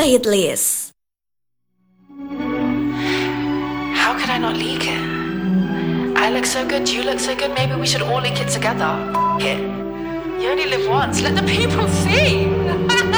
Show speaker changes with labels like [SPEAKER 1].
[SPEAKER 1] Hit List.
[SPEAKER 2] How could I not leak it? I look so good, you look so good, maybe we should all leak it together. F it. You only live once, let the people see.